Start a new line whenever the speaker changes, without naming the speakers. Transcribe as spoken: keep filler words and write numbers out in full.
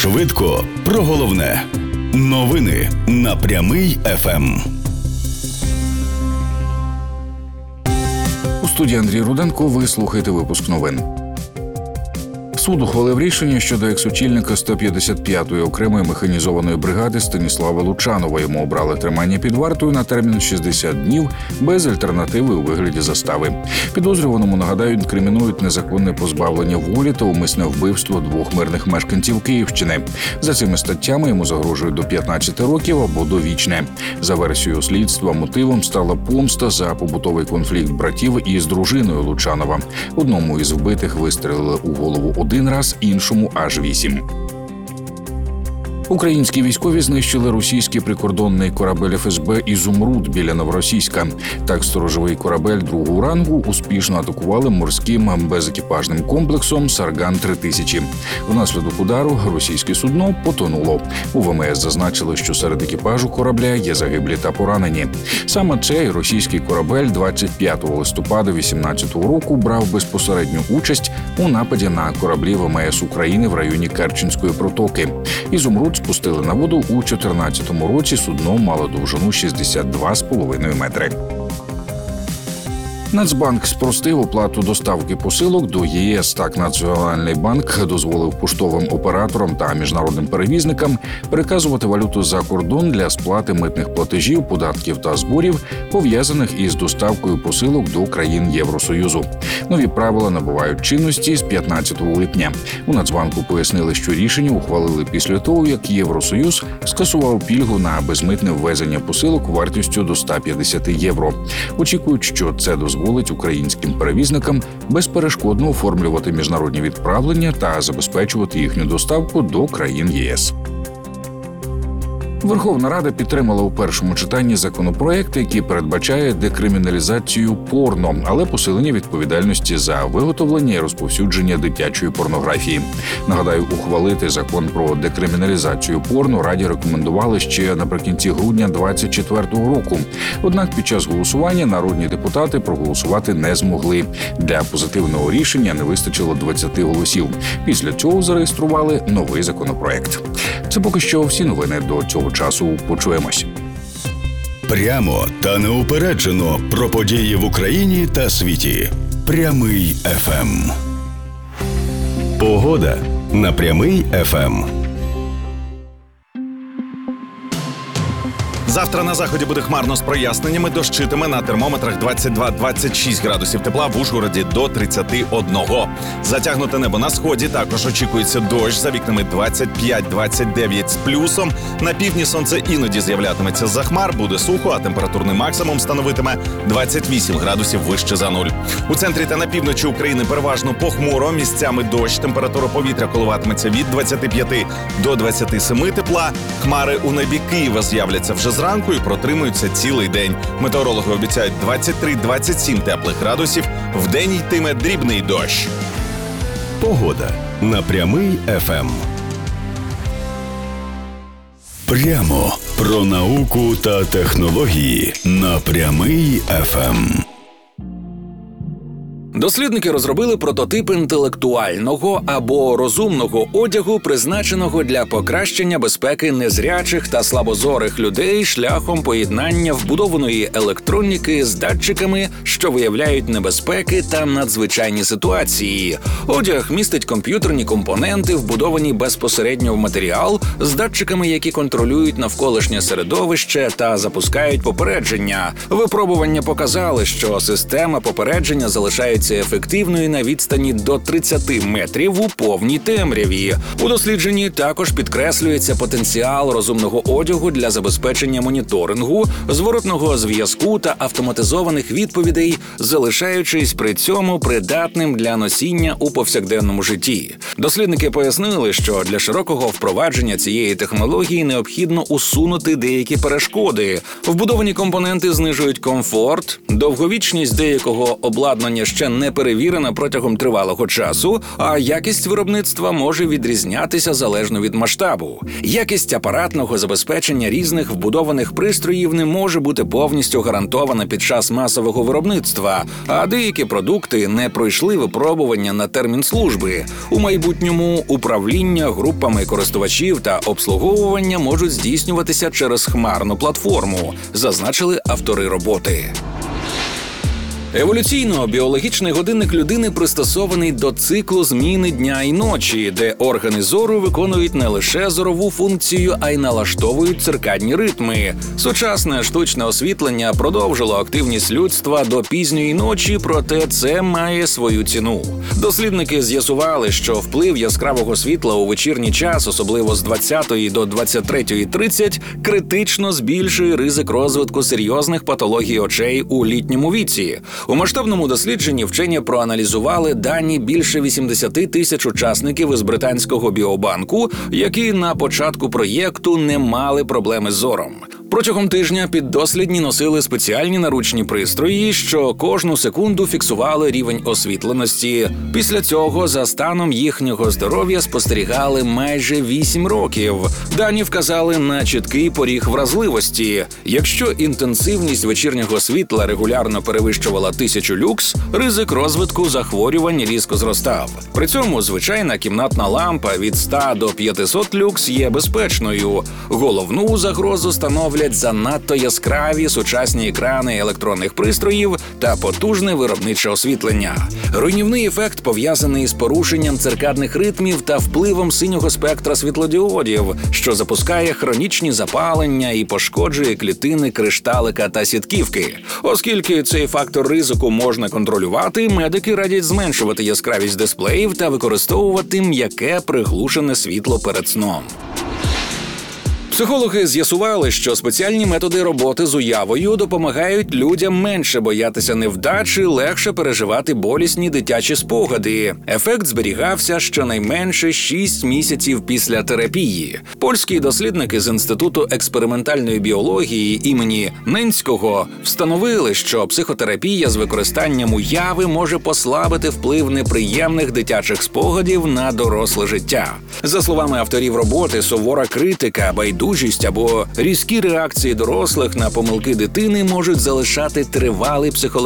Швидко про головне. Новини на Прямий еф ем.
У студії Андрій Руденко ви слухаєте випуск новин. Суд ухвалив рішення щодо екс-очільника сто п'ятдесят п'ятої окремої механізованої бригади Станіслава Лучанова. Йому обрали тримання під вартою на термін шістдесят днів без альтернативи у вигляді застави. Підозрюваному, нагадаю, інкримінують незаконне позбавлення волі та умисне вбивство двох мирних мешканців Київщини. За цими статтями йому загрожують до п'ятнадцяти років або довічне. За версією слідства, мотивом стала помста за побутовий конфлікт братів із дружиною Лучанова. Одному із вбитих вистрелили у голову один раз, іншому аж вісім. Українські військові знищили російський прикордонний корабель еф ес бе «Ізумруд» біля Новоросійська. Так, сторожовий корабель другого рангу успішно атакували морським безекіпажним комплексом «Сарган три тисячі». Внаслідок удару російське судно потонуло. У ве ем ес зазначили, що серед екіпажу корабля є загиблі та поранені. Саме цей російський корабель двадцять п'ятого листопада вісімнадцятого року брав безпосередню участь у нападі на кораблі ве ем ес України в районі Керченської протоки. «Ізумруд» спустили на воду у чотирнадцятому році, судно мало довжину шістдесят два з половиною метри. Нацбанк спростив оплату доставки посилок до є ес. Так, Національний банк дозволив поштовим операторам та міжнародним перевізникам переказувати валюту за кордон для сплати митних платежів, податків та зборів, пов'язаних із доставкою посилок до країн Євросоюзу. Нові правила набувають чинності з п'ятнадцятого липня. У Нацбанку пояснили, що рішення ухвалили після того, як Євросоюз скасував пільгу на безмитне ввезення посилок вартістю до ста п'ятдесят євро. Очікують, що це дозволить дозволить українським перевізникам безперешкодно оформлювати міжнародні відправлення та забезпечувати їхню доставку до країн є ес. Верховна Рада підтримала у першому читанні законопроект, який передбачає декриміналізацію порно, але посилення відповідальності за виготовлення і розповсюдження дитячої порнографії. Нагадаю, ухвалити закон про декриміналізацію порно Раді рекомендували ще наприкінці грудня двадцять четвертого року. Однак під час голосування народні депутати проголосувати не змогли. Для позитивного рішення не вистачило двадцяти голосів. Після цього зареєстрували новий законопроект. Це поки що всі новини до цього часу. Почуємось.
Прямо та неупереджено про події в Україні та світі. Прямий еф ем. Погода на Прямий еф ем.
Завтра на заході буде хмарно з проясненнями, дощитиме, на термометрах двадцять два - двадцять шість градусів тепла, в Ужгороді до тридцяти одного. Затягнуте небо на сході, також очікується дощ, за вікнами двадцять п'ять - двадцять дев'ять з плюсом. На півдні сонце іноді з'являтиметься з-за хмар, буде сухо, а температурний максимум становитиме двадцять вісім градусів вище за нуль. У центрі та на півночі України переважно похмуро, місцями дощ, температура повітря коливатиметься від двадцяти п'яти до двадцяти семи тепла. Хмари у небі Києва з'являться вже зранку і протримуються цілий день. Метеорологи обіцяють двадцять три - двадцять сім теплих градусів. Вдень йтиме дрібний дощ.
Погода на Прямий еф ем. Прямо про науку та технології на Прямий еф ем.
Дослідники розробили прототип інтелектуального або розумного одягу, призначеного для покращення безпеки незрячих та слабозорих людей шляхом поєднання вбудованої електроніки з датчиками, що виявляють небезпеки та надзвичайні ситуації. Одяг містить комп'ютерні компоненти, вбудовані безпосередньо в матеріал, з датчиками, які контролюють навколишнє середовище та запускають попередження. Випробування показали, що система попередження залишається ефективною на відстані до тридцяти метрів у повній темряві. У дослідженні також підкреслюється потенціал розумного одягу для забезпечення моніторингу, зворотного зв'язку та автоматизованих відповідей, залишаючись при цьому придатним для носіння у повсякденному житті. Дослідники пояснили, що для широкого впровадження цієї технології необхідно усунути деякі перешкоди. Вбудовані компоненти знижують комфорт, довговічність деякого обладнання ще не перевірена протягом тривалого часу, а якість виробництва може відрізнятися залежно від масштабу. Якість апаратного забезпечення різних вбудованих пристроїв не може бути повністю гарантована під час масового виробництва, а деякі продукти не пройшли випробування на термін служби. У майбутньому управління групами користувачів та обслуговування можуть здійснюватися через хмарну платформу, зазначили автори роботи. Еволюційно біологічний годинник людини пристосований до циклу зміни дня і ночі, де органи зору виконують не лише зорову функцію, а й налаштовують циркадні ритми. Сучасне штучне освітлення продовжило активність людства до пізньої ночі, проте це має свою ціну. Дослідники з'ясували, що вплив яскравого світла у вечірній час, особливо з двадцятої до двадцять третьої тридцять, критично збільшує ризик розвитку серйозних патологій очей у літньому віці. У масштабному дослідженні вчені проаналізували дані більше вісімдесят тисяч учасників із британського біобанку, які на початку проєкту не мали проблеми з зором. Протягом тижня піддослідні носили спеціальні наручні пристрої, що кожну секунду фіксували рівень освітленості. Після цього за станом їхнього здоров'я спостерігали майже вісім років. Дані вказали на чіткий поріг вразливості. Якщо інтенсивність вечірнього світла регулярно перевищувала тисячу люкс, ризик розвитку захворювань різко зростав. При цьому звичайна кімнатна лампа від ста до п'ятисот люкс є безпечною. Головну загрозу становлять занадто яскраві сучасні екрани електронних пристроїв та потужне виробниче освітлення. Руйнівний ефект пов'язаний з порушенням циркадних ритмів та впливом синього спектра світлодіодів, що запускає хронічні запалення і пошкоджує клітини кришталика та сітківки. Оскільки цей фактор ризику можна контролювати, медики радять зменшувати яскравість дисплеїв та використовувати м'яке приглушене світло перед сном. Психологи з'ясували, що спеціальні методи роботи з уявою допомагають людям менше боятися невдачі, легше переживати болісні дитячі спогади. Ефект зберігався щонайменше шість місяців після терапії. Польські дослідники з Інституту експериментальної біології імені Ненського встановили, що психотерапія з використанням уяви може послабити вплив неприємних дитячих спогадів на доросле життя. За словами авторів роботи, сувора критика, байдужість або різкі реакції дорослих на помилки дитини можуть залишати тривалий психологічний